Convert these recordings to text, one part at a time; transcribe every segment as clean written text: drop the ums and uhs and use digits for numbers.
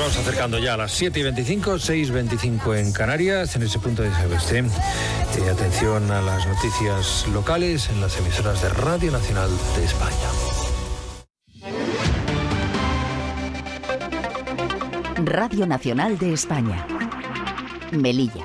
vamos acercando ya a las 7:25, 6:25 en Canarias, en ese punto de saberse. Atención a las noticias locales en las emisoras de Radio Nacional de España. Radio Nacional de España. Melilla.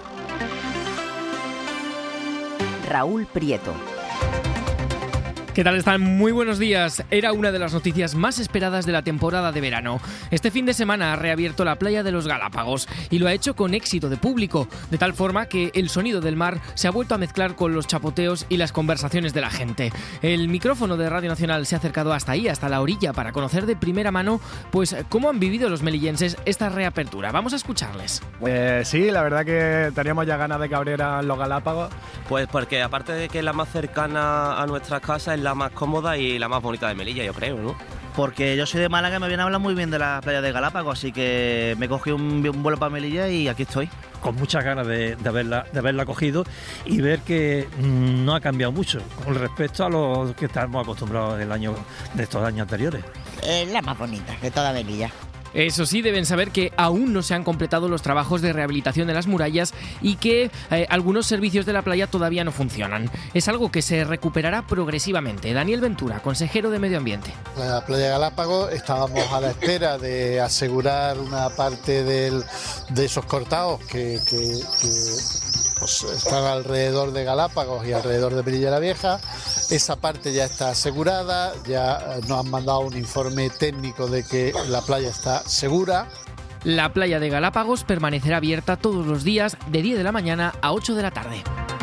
Raúl Prieto. ¿Qué tal están? Muy buenos días. Era una de las noticias más esperadas de la temporada de verano. Este fin de semana ha reabierto la playa de los Galápagos y lo ha hecho con éxito de público, de tal forma que el sonido del mar se ha vuelto a mezclar con los chapoteos y las conversaciones de la gente. El micrófono de Radio Nacional se ha acercado hasta ahí, hasta la orilla, para conocer de primera mano pues cómo han vivido los melillenses esta reapertura. Vamos a escucharles. Sí, la verdad que teníamos ya ganas de que abrieran los Galápagos. Pues porque aparte de que es la más cercana a nuestras casas, es la más cómoda y la más bonita de Melilla, yo creo, ¿no? Porque yo soy de Málaga y me viene a hablar muy bien de la playa de Galápagos, así que me cogí un vuelo para Melilla y aquí estoy. Con muchas ganas de haberla cogido y ver que no ha cambiado mucho con respecto a lo que estamos acostumbrados de estos años anteriores. Es la más bonita de toda Melilla. Eso sí, deben saber que aún no se han completado los trabajos de rehabilitación de las murallas y que algunos servicios de la playa todavía no funcionan. Es algo que se recuperará progresivamente. Daniel Ventura, consejero de Medio Ambiente. La playa de Galápagos estábamos a la espera de asegurar una parte de esos cortados que pues, están alrededor de Galápagos y alrededor de Melilla la Vieja. Esa parte ya está asegurada, ya nos han mandado un informe técnico de que la playa está segura. La playa de Galápagos permanecerá abierta todos los días de 10 de la mañana a 8 de la tarde.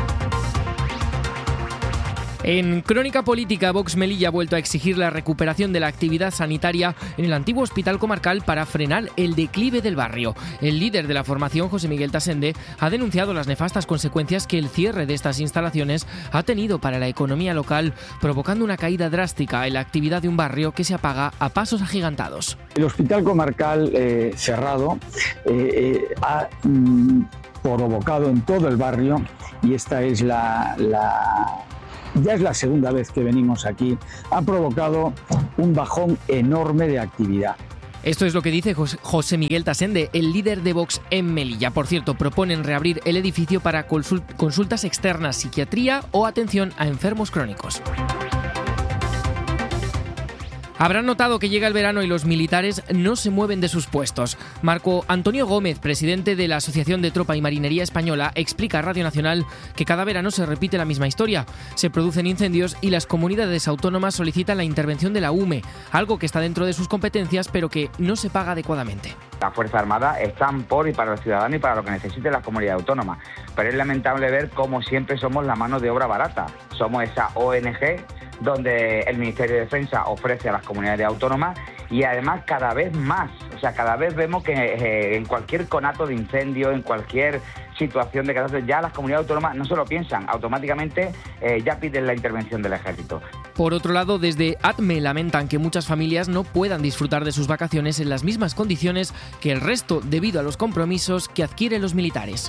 En Crónica Política, Vox Melilla ha vuelto a exigir la recuperación de la actividad sanitaria en el antiguo hospital comarcal para frenar el declive del barrio. El líder de la formación, José Miguel Tasende, ha denunciado las nefastas consecuencias que el cierre de estas instalaciones ha tenido para la economía local, provocando una caída drástica en la actividad de un barrio que se apaga a pasos agigantados. El hospital comarcal cerrado ha provocado en todo el barrio, y esta es ya es la segunda vez que venimos aquí, ha provocado un bajón enorme de actividad. Esto es lo que dice José Miguel Tasende, el líder de Vox en Melilla. Por cierto, proponen reabrir el edificio para consultas externas, psiquiatría o atención a enfermos crónicos. Habrán notado que llega el verano y los militares no se mueven de sus puestos. Marco Antonio Gómez, presidente de la Asociación de Tropa y Marinería Española, explica a Radio Nacional que cada verano se repite la misma historia. Se producen incendios y las comunidades autónomas solicitan la intervención de la UME, algo que está dentro de sus competencias pero que no se paga adecuadamente. Las Fuerzas Armadas están por y para los ciudadanos y para lo que necesiten las comunidades autónomas. Pero es lamentable ver cómo siempre somos la mano de obra barata. Somos esa ONG donde el Ministerio de Defensa ofrece a las comunidades autónomas y además cada vez más. O sea, cada vez vemos que en cualquier conato de incendio, en cualquier situación de catástrofe, ya las comunidades autónomas no se lo piensan, automáticamente ya piden la intervención del ejército. Por otro lado, desde ATME lamentan que muchas familias no puedan disfrutar de sus vacaciones en las mismas condiciones que el resto debido a los compromisos que adquieren los militares.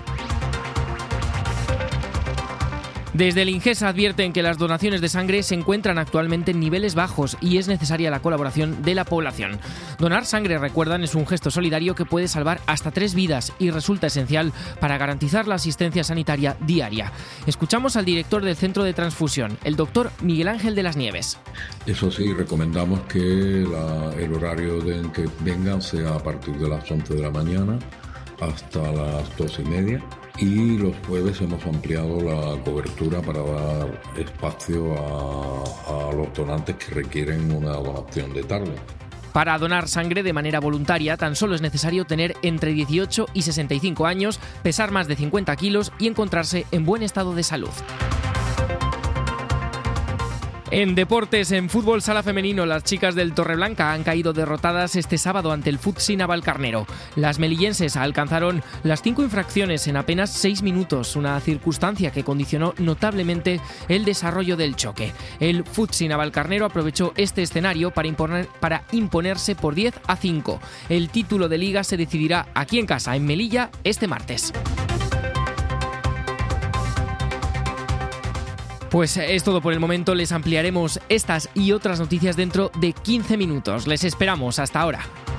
Desde el Ingesa advierten que las donaciones de sangre se encuentran actualmente en niveles bajos y es necesaria la colaboración de la población. Donar sangre, recuerdan, es un gesto solidario que puede salvar hasta 3 vidas y resulta esencial para garantizar la asistencia sanitaria diaria. Escuchamos al director del Centro de Transfusión, el doctor Miguel Ángel de las Nieves. Eso sí, recomendamos que el horario en que vengan sea a partir de las 11 de la mañana hasta las 2:30. Y los jueves hemos ampliado la cobertura para dar espacio a los donantes que requieren una donación de tarde. Para donar sangre de manera voluntaria tan solo es necesario tener entre 18 y 65 años, pesar más de 50 kilos y encontrarse en buen estado de salud. En deportes, en fútbol sala femenino, las chicas del Torreblanca han caído derrotadas este sábado ante el Futsi Navalcarnero. Las melillenses alcanzaron las 5 infracciones en apenas 6 minutos, una circunstancia que condicionó notablemente el desarrollo del choque. El Futsi Navalcarnero aprovechó este escenario para imponerse por 10-5. El título de liga se decidirá aquí en casa, en Melilla, este martes. Pues es todo por el momento, les ampliaremos estas y otras noticias dentro de 15 minutos. Les esperamos, hasta ahora.